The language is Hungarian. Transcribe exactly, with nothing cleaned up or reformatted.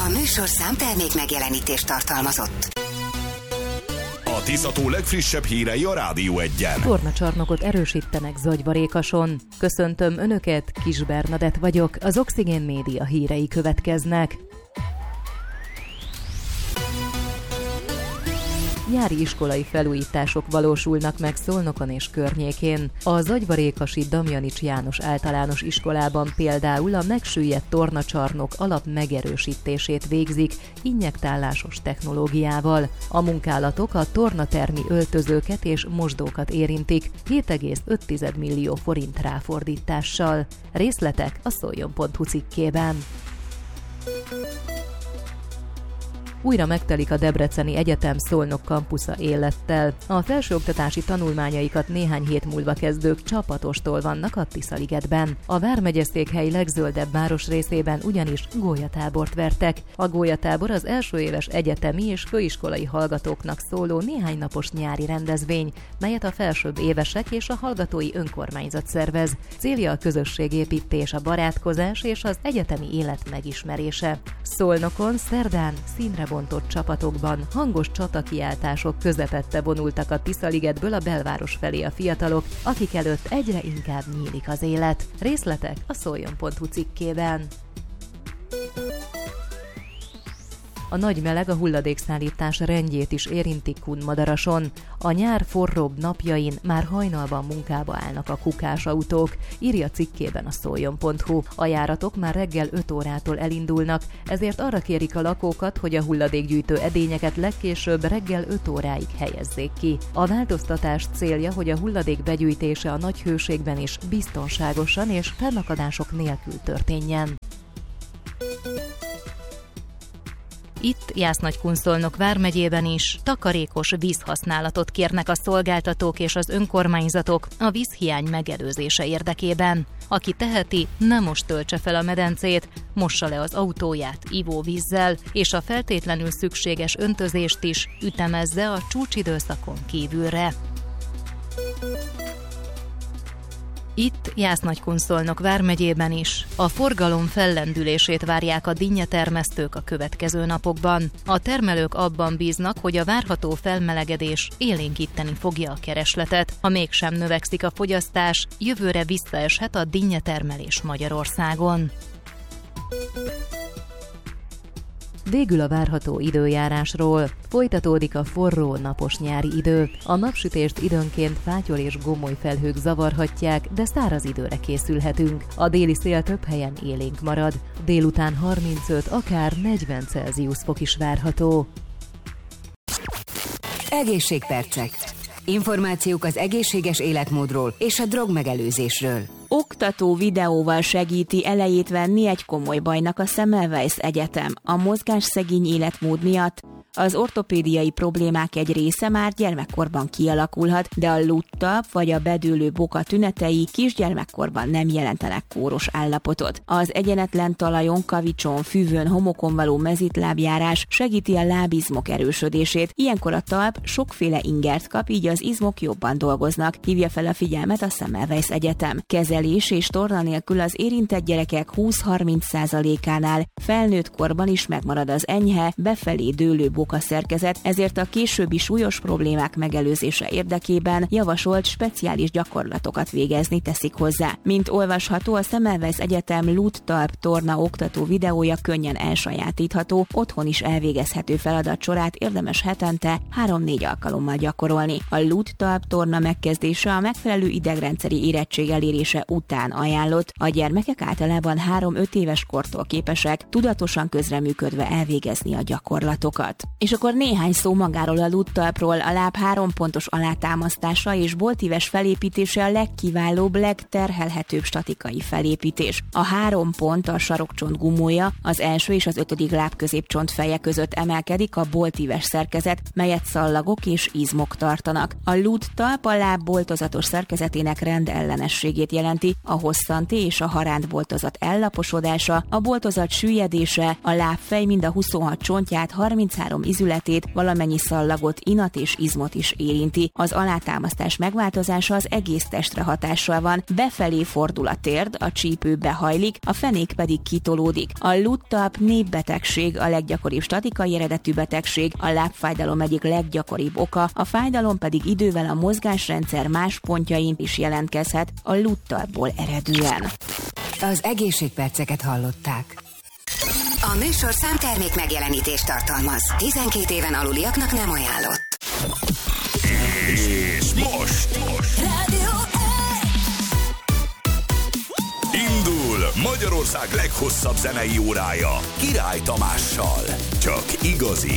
A műsorszám termék megjelenítést tartalmazott. A Tisza-tó legfrissebb hírei a Rádió Egyen. Tornacsarnokot erősítenek Zagyvarékason. Köszöntöm Önöket, Kis Bernadett vagyok, az Oxigén Média hírei következnek. Nyári iskolai felújítások valósulnak meg Szolnokon és környékén. A zagyvarékasi Damjanics János általános iskolában például a megsüllyedt tornacsarnok alap megerősítését végzik injektálásos technológiával. A munkálatok a tornatermi öltözőket és mosdókat érintik hét egész öt millió forint ráfordítással. Részletek a szoljon pont hu cikkében. Újra megtelik a Debreceni Egyetem Szolnok kampusza élettel. A felsőoktatási tanulmányaikat néhány hét múlva kezdők csapatostól vannak a Tiszaligetben. A vármegyeszékhely legzöldebb városrészében ugyanis gólyatábort vertek. A gólyatábor az első éves egyetemi és főiskolai hallgatóknak szóló néhány napos nyári rendezvény, melyet a felsőbb évesek és a hallgatói önkormányzat szervez. Célja a közösségépítés, a barátkozás és az egyetemi élet megismerése. Szolnokon szerdán színre bontott csapatokban hangos csatakiáltások közepette vonultak a Tiszaligetből a belváros felé a fiatalok, akik előtt egyre inkább nyílik az élet. Részletek a szoljon pont hu cikkében. A nagy meleg a hulladékszállítás rendjét is érinti Kunmadarason. A nyár forróbb napjain már hajnalban munkába állnak a kukásautók, írja cikkében a szoljon pont hu. A járatok már reggel öt órától elindulnak, ezért arra kérik a lakókat, hogy a hulladékgyűjtő edényeket legkésőbb reggel öt óráig helyezzék ki. A változtatás célja, hogy a hulladék begyűjtése a nagy hőségben is biztonságosan és fennakadások nélkül történjen. Itt Jász-Nagykun-Szolnok vármegyében is takarékos vízhasználatot kérnek a szolgáltatók és az önkormányzatok a vízhiány megelőzése érdekében. Aki teheti, ne most töltse fel a medencét, mossa le az autóját ivóvízzel, és a feltétlenül szükséges öntözést is ütemezze a csúcsidőszakon kívülre. Itt Jász-Nagykun-Szolnok vármegyében is a forgalom fellendülését várják a dinnyetermesztők a következő napokban. A termelők abban bíznak, hogy a várható felmelegedés élénkíteni fogja a keresletet. Ha mégsem növekszik a fogyasztás, jövőre visszaeshet a dinnyetermelés Magyarországon. Végül a várható időjárásról. Folytatódik a forró, napos nyári idő. A napsütést időnként fátyol és gomoly felhők zavarhatják, de száraz időre készülhetünk. A déli szél több helyen élénk marad. Délután harmincöt, akár negyven Celsius fok is várható. Egészségpercek. Információk az egészséges életmódról és a drogmegelőzésről. Oktató videóval segíti elejét venni egy komoly bajnak a Semmelweis Egyetem a mozgásszegény életmód miatt. Az ortopédiai problémák egy része már gyermekkorban kialakulhat, de a lúttalp vagy a bedőlő boka tünetei kisgyermekkorban nem jelentenek kóros állapotot. Az egyenetlen talajon, kavicson, füvön, homokon való mezitlábjárás segíti a lábizmok erősödését. Ilyenkor a talp sokféle ingert kap, így az izmok jobban dolgoznak, hívja fel a figyelmet a Semmelweis Egyetem. Kezelés és torna nélkül az érintett gyerekek húsz-harminc százalékánál felnőtt korban is megmarad az enyhe, befelé dőlő boka szerkezet, ezért a későbbi súlyos problémák megelőzése érdekében javasolt speciális gyakorlatokat végezni, teszik hozzá. Mint olvasható, a Semmelweis Egyetem lúttalp torna oktató videója könnyen elsajátítható, otthon is elvégezhető feladatsorát érdemes hetente három-négy alkalommal gyakorolni. A lúttalp torna megkezdése a megfelelő idegrendszeri érettség elérése után ajánlott. A gyermekek általában három-öt éves kortól képesek tudatosan közreműködve elvégezni a gyakorlatokat. És akkor néhány szó magáról a lúttalpról. A láb három pontos alátámasztása és boltíves felépítése a legkiválóbb, legterhelhetőbb statikai felépítés. A három pont a sarokcsont gumója, az első és az ötödik lábközépcsont feje között emelkedik a boltíves szerkezet, melyet szallagok és izmok tartanak. A lúttalp a láb boltozatos szerkezetének rendellenességét jelenti, jelenti, a hosszanti és a harántboltozat ellaposodása, a boltozat süllyedése, a lábfej mind a huszonhat csontját, harminchárom izületét, valamennyi szallagot, inat és izmot is érinti. Az alátámasztás megváltozása az egész testre hatással van, befelé fordul a térd, a csípő behajlik, a fenék pedig kitolódik. A Luttap népbetegség a leggyakoribb statikai eredetű betegség, a lábfájdalom egyik leggyakoribb oka, a fájdalom pedig idővel a mozgásrendszer más pontjain is jelentkezhet a Luttapból eredően. Az egészségperceket hallották. A műsor számtermék megjelenítést tartalmaz. tizenkét éven aluliaknak nem ajánlott. És most, most. Rádió Indul Magyarország leghosszabb zenei órája Király Tamással. Csak igazi